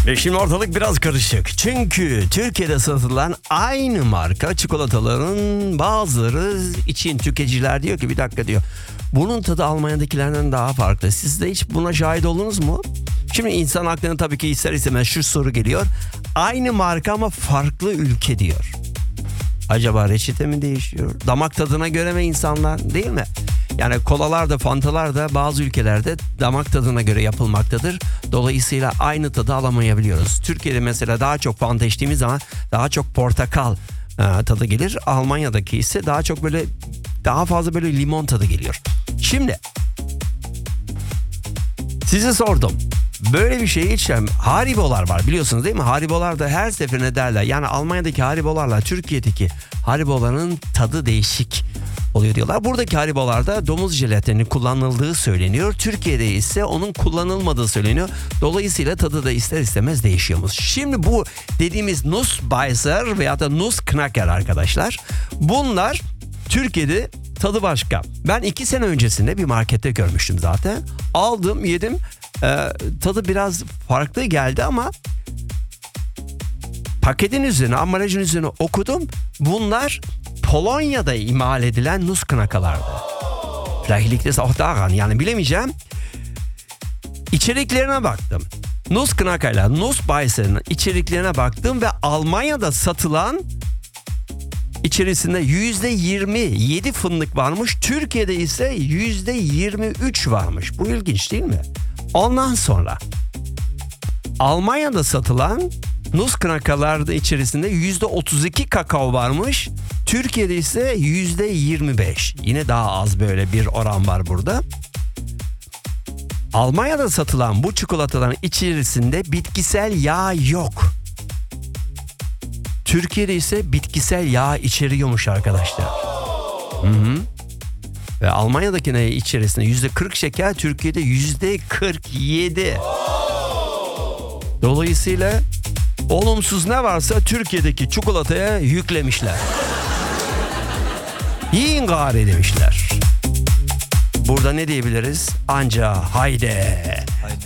Ve şimdi ortalık biraz karışık. Çünkü Türkiye'de satılan aynı marka çikolataların bazıları için tüketiciler diyor ki bir dakika diyor. Bunun tadı Almanya'dakilerden daha farklı. Siz de hiç buna şahit oldunuz mu? Şimdi insan aklına tabii ki ister istemez şu soru geliyor. Aynı marka ama farklı ülke diyor. Acaba reçete mi değişiyor? Damak tadına göre mi insanlar, değil mi? Yani kolalar da fantalar da bazı ülkelerde damak tadına göre yapılmaktadır. Dolayısıyla aynı tadı alamayabiliyoruz. Türkiye'de mesela daha çok fanta içtiğimiz zaman daha çok portakal tadı gelir. Almanya'daki ise daha çok böyle daha fazla böyle limon tadı geliyor. Şimdi size sordum. Böyle bir şey içen Haribo'lar var biliyorsunuz değil mi? Haribo'lar da her seferinde derler. Yani Almanya'daki Haribo'larla Türkiye'deki Haribo'ların tadı değişik oluyor diyorlar. Buradaki Haribo'larda domuz jelatini kullanıldığı söyleniyor. Türkiye'de ise onun kullanılmadığı söyleniyor. Dolayısıyla tadı da ister istemez değişiyormuş. Şimdi bu dediğimiz Nussbeißer veya da Nussknacker arkadaşlar. Bunlar Türkiye'de tadı başka. Ben 2 sene öncesinde bir markette görmüştüm zaten. Aldım, yedim. Tadı biraz farklı geldi ama paketin üzerine, ambalajın üzerine okudum. Bunlar Polonya'da imal edilen Nussknacker'lardı. Vielleicht liegt es auch daran. Yani bilemeyeceğim. İçeriklerine baktım. Nussknacker'la Nussbeißer'ın içeriklerine baktım ve Almanya'da satılan içerisinde %27 fındık varmış. Türkiye'de ise %23 varmış. Bu ilginç değil mi? Ondan sonra Almanya'da satılan Nussknacker'larda içerisinde %32 kakao varmış. Türkiye'de ise %25. Yine daha az böyle bir oran var burada. Almanya'da satılan bu çikolataların içerisinde bitkisel yağ yok. Türkiye'de ise bitkisel yağ içeriyormuş arkadaşlar. Ve Almanya'daki içerisinde %40 şeker, Türkiye'de %47. Dolayısıyla olumsuz ne varsa Türkiye'deki çikolataya yüklemişler. Yiyin gari demişler. Burada ne diyebiliriz? Anca haydi.